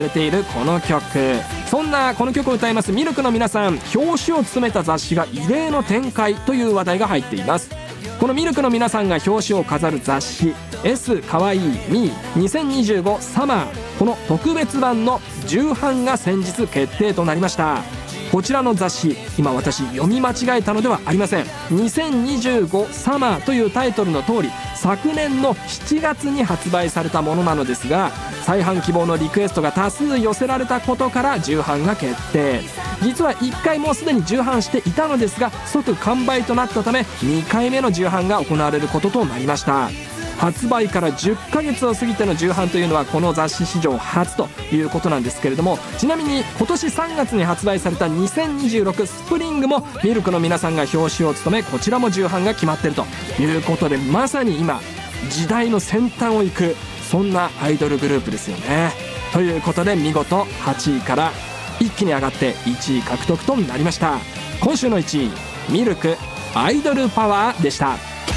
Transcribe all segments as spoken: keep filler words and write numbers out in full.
れているこの曲、そんなこの曲を歌いますミルクの皆さん、表紙を務めた雑誌が異例の展開という話題が入っています。このミルクの皆さんが表紙を飾る雑誌 S かわいい ミーにせんにじゅうご サマー、この特別版の重版が先日決定となりました。こちらの雑誌、今私読み間違えたのではありません。にせんにじゅうご サマーというタイトルの通り、昨年のしちがつに発売されたものなのですが、再販希望のリクエストが多数寄せられたことから重版が決定。実はいっかいもうすでに重版していたのですが、即完売となったためにかいめの重版が行われることとなりました。発売からじゅっかげつを過ぎての重版というのはこの雑誌史上初ということなんですけれども、ちなみに今年さんがつに発売されたにせんにじゅうろくスプリングもミルクの皆さんが表紙を務め、こちらも重版が決まっているということで、まさに今時代の先端を行く、そんなアイドルグループですよね。ということで見事はちいから一気に上がっていちい獲得となりました。今週のいちい、ミルクアイドルパワーでした。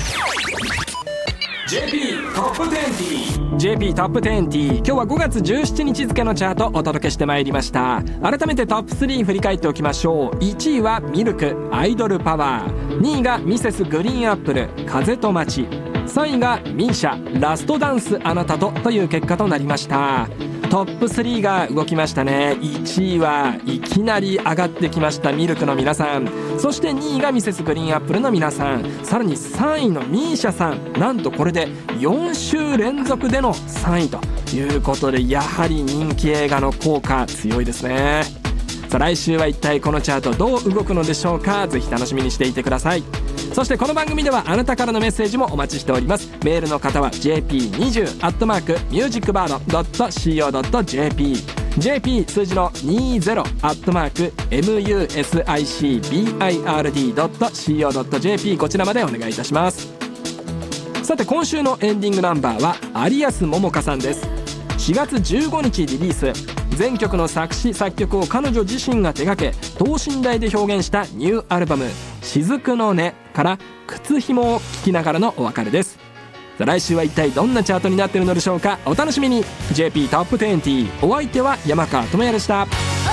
ジェーピー トップにじゅう ジェーピー トップにじゅう、今日はごがつじゅうしちにち付のチャートをお届けしてまいりました。改めてトップスリー振り返っておきましょう。いちいはミルクアイドルパワー、にいがミセスグリーンアップル風と街、さんいがミーシャラストダンスあなたとという結果となりました。トップスリーが動きましたね。いちいはいきなり上がってきましたミルクの皆さん、そしてにいがミセスグリーンアップルの皆さん、さらにさんいのミーシャさん、なんとこれでよんしゅう連続でのさんいということで、やはり人気映画の効果強いですね。さあ来週は一体このチャートどう動くのでしょうか。ぜひ楽しみにしていてください。そしてこの番組ではあなたからのメッセージもお待ちしております。メールの方は ジェーピーにじゅう アットマーク ミュージックバード ドット シーオー ドット ジェーピー ジェーピー 数字のにじゅう アットマーク ミュージックバード ドット シーオー ドット ジェーピー こちらまでお願いいたします。さて今週のエンディングナンバーは有安桃香さんです。しがつじゅうごにちリリース、全曲の作詞作曲を彼女自身が手掛け等身大で表現したニューアルバム雫の音から靴紐を聴きながらのお別れです。さあ来週は一体どんなチャートになっているのでしょうか。お楽しみに。 ジェーピー トップにじゅう、お相手は山川智也でした。